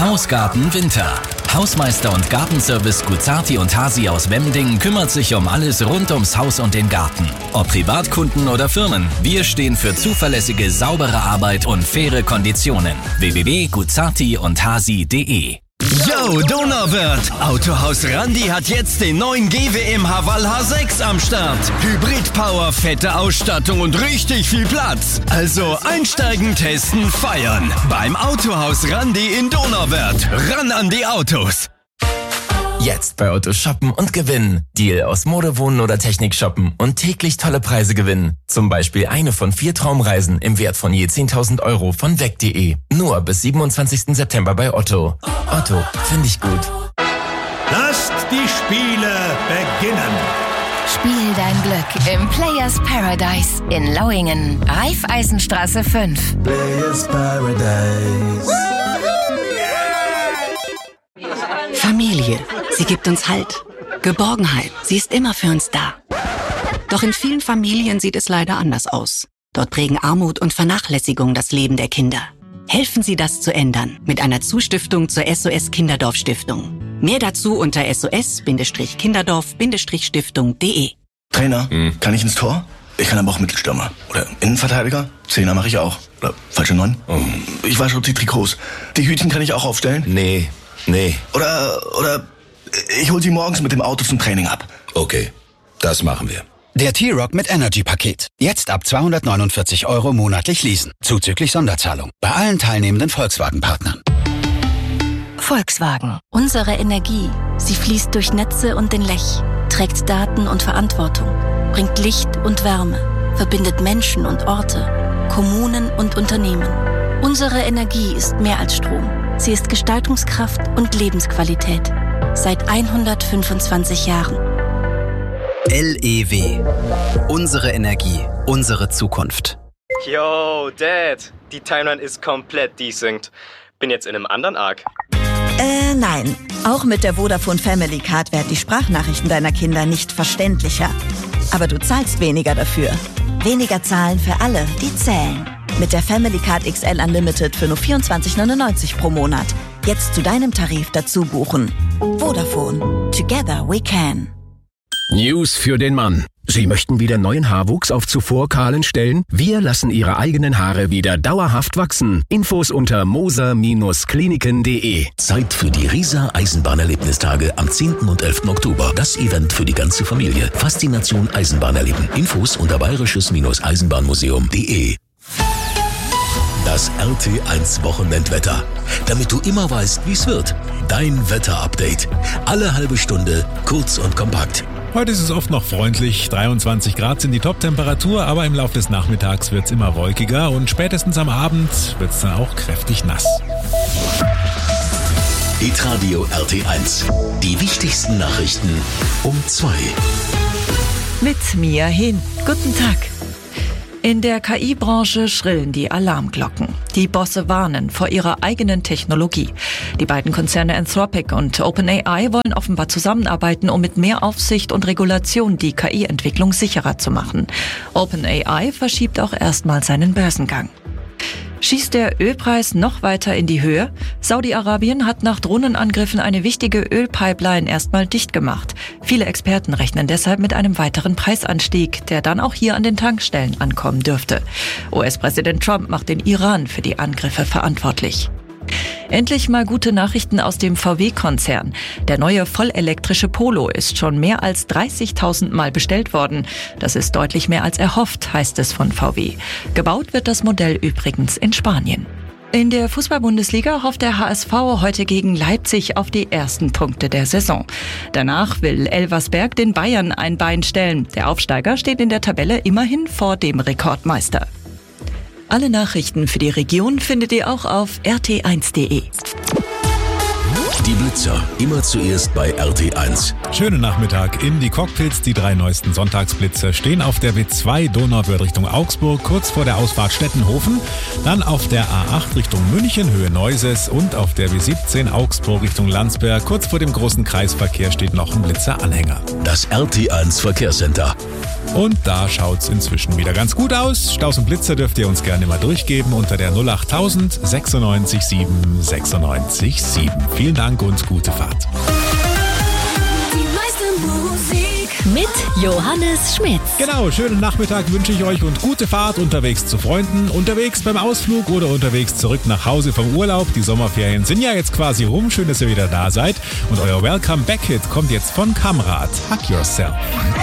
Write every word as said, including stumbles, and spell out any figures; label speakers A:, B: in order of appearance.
A: Haus, Garten, Winter. Hausmeister und Gartenservice Guzzarti und Hasi aus Wemding kümmert sich um alles rund ums Haus und den Garten. Ob Privatkunden oder Firmen, wir stehen für zuverlässige, saubere Arbeit und faire Konditionen. w w w punkt guzzarti und hasi punkt de.
B: Yo, Donauwörth! Autohaus Randi hat jetzt den neuen G W M Haval H sechs am Start. Hybrid-Power, fette Ausstattung und richtig viel Platz. Also einsteigen, testen, feiern. Beim Autohaus Randi in Donauwörth. Ran an die Autos!
C: Jetzt bei Otto shoppen und gewinnen. Deal aus Mode, Wohnen oder Technik shoppen und täglich tolle Preise gewinnen. Zum Beispiel eine von vier Traumreisen im Wert von je zehntausend Euro von weg punkt de. Nur bis siebenundzwanzigsten September bei Otto. Otto, finde ich gut.
D: Lasst die Spiele beginnen.
E: Spiel dein Glück im Players Paradise in Lauingen. Raiffeisenstraße fünf.
F: Players Paradise.
G: Familie. Sie gibt uns Halt. Geborgenheit. Sie ist immer für uns da. Doch in vielen Familien sieht es leider anders aus. Dort prägen Armut und Vernachlässigung das Leben der Kinder. Helfen Sie, das zu ändern mit einer Zustiftung zur S O S Kinderdorf Stiftung. Mehr dazu unter S O S Kinderdorf Stiftung punkt de.
H: Trainer, hm. kann ich ins Tor? Ich kann aber auch Mittelstürmer. Oder Innenverteidiger? Zehner mache ich auch. Oder falsche Neun? Oh. Ich wasche die Trikots. Die Hütchen kann ich auch aufstellen?
F: Nee. Nee.
H: Oder, oder ich hol sie morgens mit dem Auto zum Training ab.
F: Okay, das machen wir.
I: Der T-Rock mit Energy-Paket. Jetzt ab zweihundertneunundvierzig Euro monatlich leasen. Zuzüglich Sonderzahlung. Bei allen teilnehmenden Volkswagen-Partnern.
J: Volkswagen. Unsere Energie. Sie fließt durch Netze und den Lech. Trägt Daten und Verantwortung. Bringt Licht und Wärme. Verbindet Menschen und Orte. Kommunen und Unternehmen. Unsere Energie ist mehr als Strom. Sie ist Gestaltungskraft und Lebensqualität. Seit hundertfünfundzwanzig Jahren.
K: L E W. Unsere Energie. Unsere Zukunft.
L: Yo, Dad. Die Timeline ist komplett desynced. Bin jetzt in einem anderen Arc.
M: Äh, nein. Auch mit der Vodafone Family Card werden die Sprachnachrichten deiner Kinder nicht verständlicher. Aber du zahlst weniger dafür. Weniger zahlen für alle, die zählen. Mit der Family Card X L Unlimited für nur vierundzwanzig neunundneunzig pro Monat. Jetzt zu deinem Tarif dazu buchen. Vodafone. Together we can.
N: News für den Mann. Sie möchten wieder neuen Haarwuchs auf zuvor kahlen Stellen? Wir lassen Ihre eigenen Haare wieder dauerhaft wachsen. Infos unter moser Kliniken punkt de.
O: Zeit für die Riesa Eisenbahnerlebnistage am zehnten und elften Oktober. Das Event für die ganze Familie. Faszination Eisenbahn erleben. Infos unter bayerisches Eisenbahnmuseum punkt de. Das R T eins Wochenendwetter. Damit du immer weißt, wie es wird. Dein Wetterupdate. Alle halbe Stunde, kurz und kompakt.
P: Heute ist es oft noch freundlich, dreiundzwanzig Grad sind die Top-Temperatur, aber im Laufe des Nachmittags wird es immer wolkiger und spätestens am Abend wird es dann auch kräftig nass.
O: Hitradio R T eins. Die wichtigsten Nachrichten um zwei.
Q: Mit Mia Hin. Guten Tag. In der K I-Branche schrillen die Alarmglocken. Die Bosse warnen vor ihrer eigenen Technologie. Die beiden Konzerne Anthropic und OpenAI wollen offenbar zusammenarbeiten, um mit mehr Aufsicht und Regulation die K I-Entwicklung sicherer zu machen. OpenAI verschiebt auch erstmal seinen Börsengang. Schießt der Ölpreis noch weiter in die Höhe? Saudi-Arabien hat nach Drohnenangriffen eine wichtige Ölpipeline erstmal dicht gemacht. Viele Experten rechnen deshalb mit einem weiteren Preisanstieg, der dann auch hier an den Tankstellen ankommen dürfte. U S-Präsident Trump macht den Iran für die Angriffe verantwortlich. Endlich mal gute Nachrichten aus dem V W-Konzern. Der neue vollelektrische Polo ist schon mehr als dreißigtausend Mal bestellt worden. Das ist deutlich mehr als erhofft, heißt es von V W. Gebaut wird das Modell übrigens in Spanien. In der Fußball-Bundesliga hofft der H S V heute gegen Leipzig auf die ersten Punkte der Saison. Danach will Elversberg den Bayern ein Bein stellen. Der Aufsteiger steht in der Tabelle immerhin vor dem Rekordmeister. Alle Nachrichten für die Region findet ihr auch auf r t eins punkt de.
O: Die Blitzer, immer zuerst bei R T eins.
P: Schönen Nachmittag in die Cockpits. Die drei neuesten Sonntagsblitzer stehen auf der W zwei Donauwörth Richtung Augsburg, kurz vor der Ausfahrt Stettenhofen. Dann auf der A acht Richtung München, Höhe Neuses. Und auf der W siebzehn Augsburg Richtung Landsberg, kurz vor dem großen Kreisverkehr, steht noch ein Blitzer-Anhänger.
O: Das R T eins Verkehrscenter.
P: Und da schaut's inzwischen wieder ganz gut aus. Staus und Blitzer dürft ihr uns gerne mal durchgeben unter der null acht null null null sechsundneunzig sieben sechsundneunzig sieben. Vielen Dank und gute Fahrt.
J: Mit Johannes Schmitz.
P: Genau, schönen Nachmittag wünsche ich euch und gute Fahrt unterwegs zu Freunden, unterwegs beim Ausflug oder unterwegs zurück nach Hause vom Urlaub. Die Sommerferien sind ja jetzt quasi rum. Schön, dass ihr wieder da seid. Und euer Welcome Back Hit kommt jetzt von Kamrat. Hug Yourself.